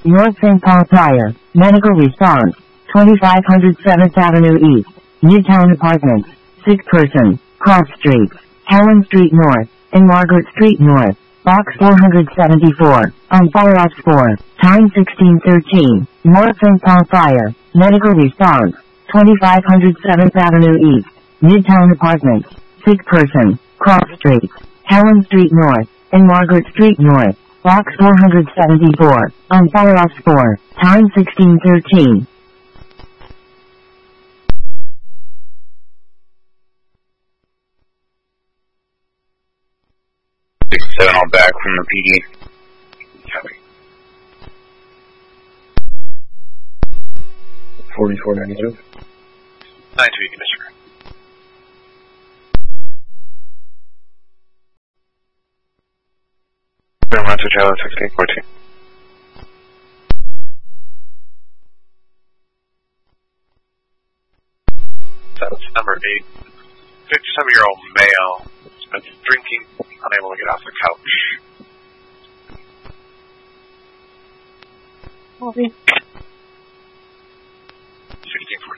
North St. Paul Fire. Medical response. 2500 7th Avenue East. Midtown Apartments. Sick person. Cross Street. Helen Street North. And Margaret Street North. Box 474. On fire off 4. Time 1613. North St. Paul Fire. Medical response. 2500 7th Avenue East. Midtown Apartments. Sick person. Cross Street. Helen Street North. And Margaret Street North. Box 474. On fire off 4. Time 1613. 7 all back from the PD. Copy. 4492. 92, you can disregard. Master Charlie 1614. That's number 8. 57-year-old male has been drinking, unable to get off the couch.